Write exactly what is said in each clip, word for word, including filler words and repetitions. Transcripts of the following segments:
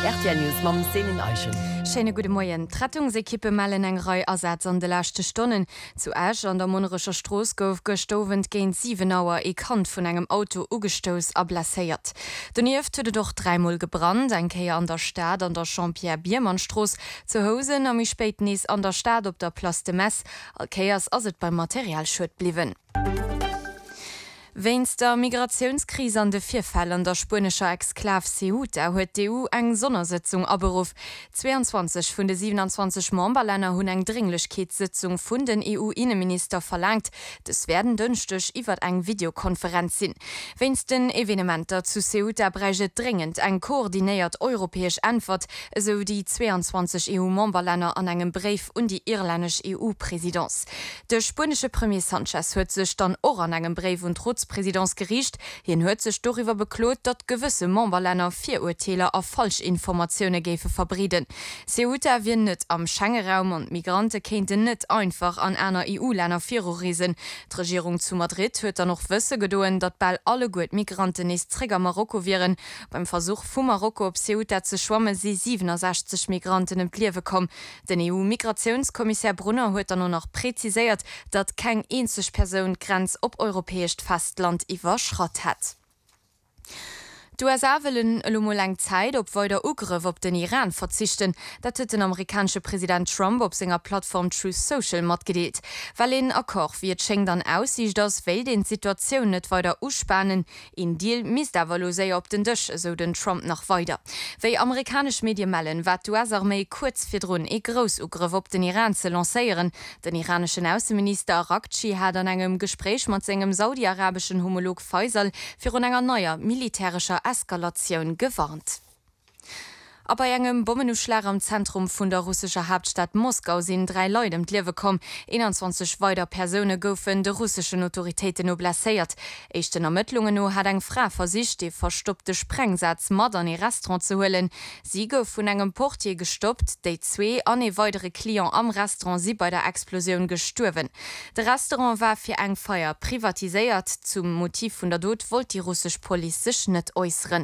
R T L News mam Selin Eichen. Schöne gute Morgen. Die Rettungsequipe melden eine Reihe Ersatz an den letzten Stunden. Zu Asch an der Monnerischer Straße gouf gestoven gegen sieben Uhr e Kant von einem Auto ugestoß ablasiert. Daneben wurde doch dreimal gebrannt, ein Kehr an der Stadt an der Jean-Pierre-Biermann-Straße, zu Hause am späten an der Stadt op der Place de Metz. Alkeers as het beim Materialschutz blieben. Wéins der Migrationskrise an de Vierfällen der spanischer Exklav Ceuta huet D E U eng Sondersitzung aberuf. zweiundzwanzig vun de siebenundzwanzig Memberländer hunn eng Dringlichkeitssitzung vun den E U-Innenminister verlangt. Das werden dünchtech iwwer eng Videokonferenz sinn. Wéins den Evenementer zu Ceuta breget dringend eng koordinéiert europäesch Antwort, so die zweiundzwanzig E U-Memberländer an engem Brief und die irländisch E U-Präsidenz. De spanische Premier Sanchez huet sech dann auch an engem Brief und trotz Präsidentsgericht hin huet sech darüber beklot, dat gewisse Memberländer vier Urteile auf Falschinformationen gefe verbreden. Ceuta wie net am Schengen-Raum und Migranten kennten net einfach an einer E U-Länder Virorisen. Die Regierung zu Madrid huet dann noch wüsse gedoen, dat bald alle gut Migranten is Träger Marokko wären. Beim Versuch vu Marokko op Ceuta zu schwammen sie siebenundsechzig Migranten im Pliewe kommen. Den E U-Migrationskommissar Brunner huet dann nur noch präzisiert, dat kein einzig Person Grenz op europäisch Fastland iwwerschrott hat. Du ersawelen lomo lang Zeit, ob weiter Ugriff op den Iran verzichten, dat huet den amerikanische Präsident Trump op senger Plattform Truth Social mat gedeelt. Weil en Akkor wie Schengen dann aussicht, dass weil den Situation net weiter uspannen, in Deal misdavaloséi op den Dëch, so den Trump noch weiter. Wei amerikanisch Medien mellen, wat du Armee kurz firrun e Großugriff op den Iran ze lanceieren. Den iranischen Außenminister Arakci hat an engem Gespräch mat segem saudi-arabischen Homolog Faisal fir un enger neuer militärischer Eskalation gewarnt. Aber engem Bommenuschlag am Zentrum vun der russischer Hauptstadt Moskau sind drei Leute im Leben gekommen. einundzwanzig weiter Personen goufen de russischen Autoritäten oblasiert. Echten Ermittlungen no hat eng Frau versicht, de verstoppte Sprengsatz mat an e Restaurant zu holen. Sie gouf vun engem Portier gestoppt, de zwei an e weitere Klient am Restaurant sie bei der Explosion gestorben. De Restaurant war fir eng Feier privatisiert. Zum Motiv vun der Tod wollt die russische Polizei sich net äußern.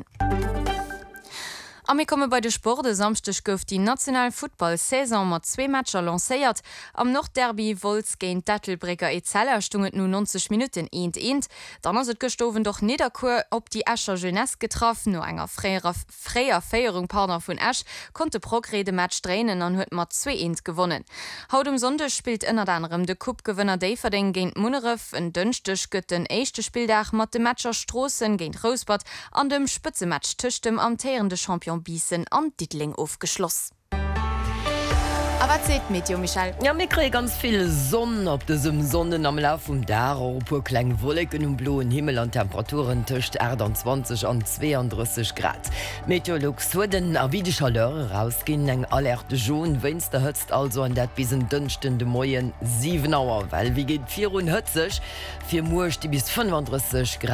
Am ich komme bei de Sporte samstech gouf die national Football-Saison mat zwei Matcher lancéiert. Am Nordderby Wolz géint Dattelbrecker e Zeller stunget nu neunzig Minuten eend eend. Dann ass et gestoven doch Niederkur op die Ascher Jeunesse getroffen, no enger freier Féierung Partner vun Asch konnte Progrede Match drehen an huet mat zwei eend gewonnen. Haut um Sonde spielt ënner anderem de Cup-Gewinner Daverding géint Munneref en dünchtech gëtt den eischchte Spieldach mat de Matcher Strossen géint Rosbad an dem Spitzematch tischtem amtierende Champion Biesen an Dietling aufgeschloss. Aber seht Meteo, Michael. Ja, mir kriege ganz viel Sonne auf diesem Sonnen am Lauf und da pur kleine Wolken und blauen Himmel und Temperaturen zwischen achtundzwanzig und zweiunddreißig Grad. Meteorologen würden auch wie die Chaleur rausgehen, ein Alerte jaune, wenn es da hützt, also an das bis in dünstende Morgen sieben Uhr, weil wie geht vier Uhr hützig, für morgen bis fünfunddreißig Grad.